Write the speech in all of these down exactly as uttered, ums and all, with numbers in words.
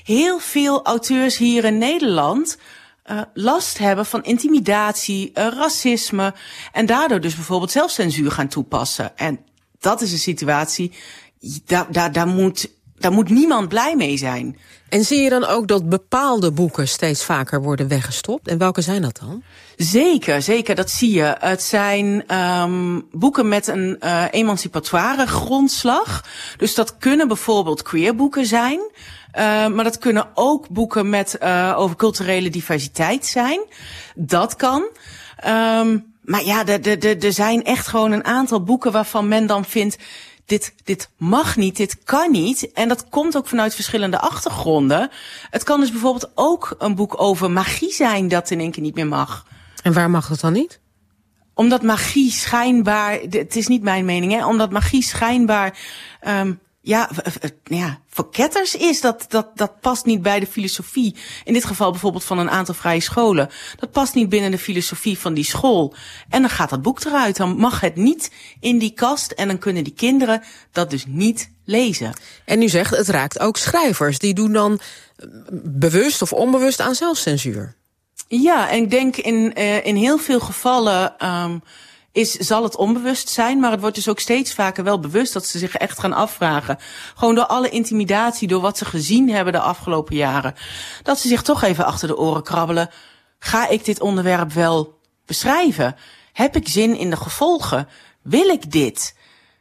heel veel auteurs hier in Nederland uh, last hebben van intimidatie, uh, racisme en daardoor dus bijvoorbeeld zelfcensuur gaan toepassen. En dat is een situatie, daar, daar, daar, moet, daar moet niemand blij mee zijn. En zie je dan ook dat bepaalde boeken steeds vaker worden weggestopt? En welke zijn dat dan? Zeker, zeker, dat zie je. Het zijn um, boeken met een uh, emancipatoire grondslag. Dus dat kunnen bijvoorbeeld queerboeken zijn. Uh, maar dat kunnen ook boeken met uh, over culturele diversiteit zijn. Dat kan. Um, maar ja, er zijn echt gewoon een aantal boeken waarvan men dan vindt, Dit, dit mag niet, dit kan niet. En dat komt ook vanuit verschillende achtergronden. Het kan dus bijvoorbeeld ook een boek over magie zijn dat in één keer niet meer mag. En waar mag dat dan niet? Omdat magie schijnbaar, het is niet mijn mening, hè, omdat magie schijnbaar um, ja, ja, voor ketters is. Dat, dat, dat past niet bij de filosofie. In dit geval bijvoorbeeld van een aantal vrije scholen. Dat past niet binnen de filosofie van die school. En dan gaat dat boek eruit. Dan mag het niet in die kast. En dan kunnen die kinderen dat dus niet lezen. En u zegt, het raakt ook schrijvers. Die doen dan bewust of onbewust aan zelfcensuur. Ja, en ik denk in, uh, in heel veel gevallen Um, Is, zal het onbewust zijn, maar het wordt dus ook steeds vaker wel bewust dat ze zich echt gaan afvragen. Gewoon door alle intimidatie, door wat ze gezien hebben de afgelopen jaren. Dat ze zich toch even achter de oren krabbelen. Ga ik dit onderwerp wel beschrijven? Heb ik zin in de gevolgen? Wil ik dit?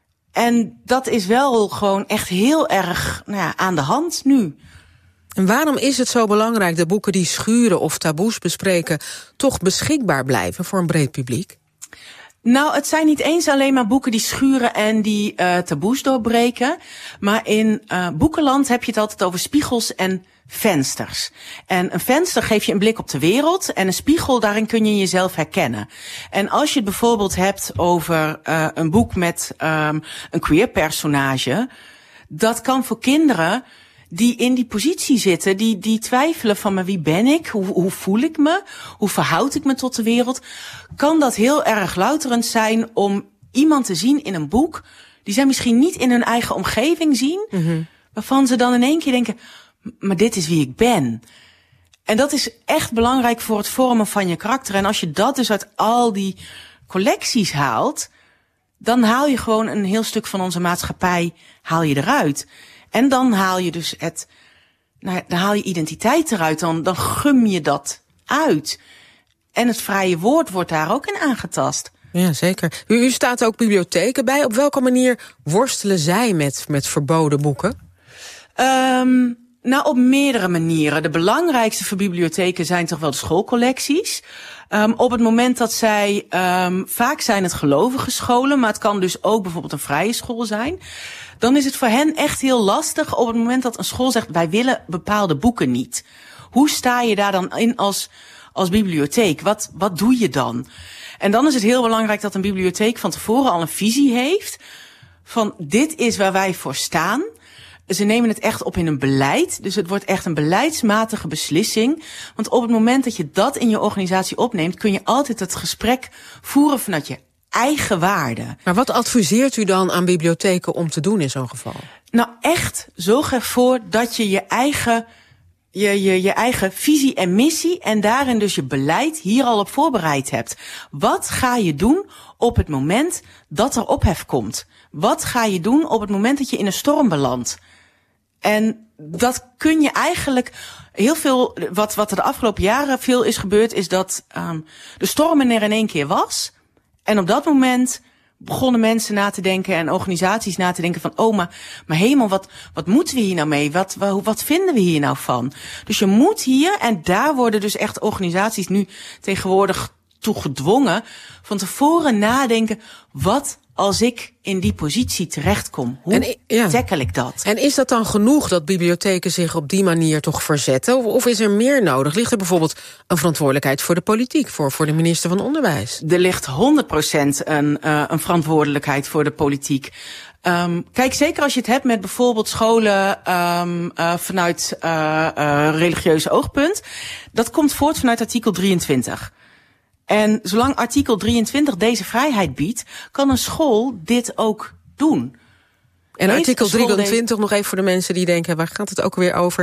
En dat is wel gewoon echt heel erg nou ja, aan de hand nu. En waarom is het zo belangrijk dat boeken die schuren of taboes bespreken toch beschikbaar blijven voor een breed publiek? Nou, het zijn niet eens alleen maar boeken die schuren en die uh, taboes doorbreken. Maar in uh, boekenland heb je het altijd over spiegels en vensters. En een venster geeft je een blik op de wereld en een spiegel, daarin kun je jezelf herkennen. En als je het bijvoorbeeld hebt over uh, een boek met um, een queer personage, dat kan voor kinderen die in die positie zitten, die, die twijfelen van, maar wie ben ik? Hoe, hoe voel ik me? Hoe verhoud ik me tot de wereld? Kan dat heel erg louterend zijn om iemand te zien in een boek die zij misschien niet in hun eigen omgeving zien, mm-hmm. waarvan ze dan in één keer denken, maar dit is wie ik ben. En dat is echt belangrijk voor het vormen van je karakter. En als je dat dus uit al die collecties haalt, dan haal je gewoon een heel stuk van onze maatschappij haal je eruit. En dan haal je dus het, nou, dan haal je identiteit eruit, dan, dan gum je dat uit. En het vrije woord wordt daar ook in aangetast. Ja, zeker. U, u staat ook bibliotheken bij. Op welke manier worstelen zij met, met verboden boeken? Um, nou, op meerdere manieren. De belangrijkste voor bibliotheken zijn toch wel de schoolcollecties. Um, op het moment dat zij, um, vaak zijn het gelovige scholen, maar het kan dus ook bijvoorbeeld een vrije school zijn. Dan is het voor hen echt heel lastig op het moment dat een school zegt, wij willen bepaalde boeken niet. Hoe sta je daar dan in als, als bibliotheek? Wat, wat doe je dan? En dan is het heel belangrijk dat een bibliotheek van tevoren al een visie heeft van dit is waar wij voor staan. Ze nemen het echt op in een beleid, dus het wordt echt een beleidsmatige beslissing. Want op het moment dat je dat in je organisatie opneemt, kun je altijd het gesprek voeren vanuit je eigen waarde. Maar wat adviseert u dan aan bibliotheken om te doen in zo'n geval? Nou, echt zorg ervoor dat je je eigen, je, je, je eigen visie en missie en daarin dus je beleid hier al op voorbereid hebt. Wat ga je doen op het moment dat er ophef komt? Wat ga je doen op het moment dat je in een storm belandt? En dat kun je eigenlijk heel veel, wat, wat er de afgelopen jaren veel is gebeurd, is dat um, de storm er in één keer was. En op dat moment begonnen mensen na te denken en organisaties na te denken van, oh, maar, maar hemel, wat, wat moeten we hier nou mee? Wat, wat, wat vinden we hier nou van? Dus je moet hier, en daar worden dus echt organisaties nu tegenwoordig toe gedwongen, van tevoren nadenken, wat als ik in die positie terechtkom? Hoe en, ja. tackle ik dat? En is dat dan genoeg dat bibliotheken zich op die manier toch verzetten? Of, of is er meer nodig? Ligt er bijvoorbeeld een verantwoordelijkheid voor de politiek, voor, voor de minister van Onderwijs? Er ligt honderd procent een, uh, een verantwoordelijkheid voor de politiek. Um, kijk, zeker als je het hebt met bijvoorbeeld scholen um, uh, vanuit uh, uh, religieuze oogpunt. Dat komt voort vanuit artikel drieëntwintig. En zolang artikel drieëntwintig deze vrijheid biedt, kan een school dit ook doen. En artikel drieëntwintig, nog even voor de mensen die denken, waar gaat het ook weer over?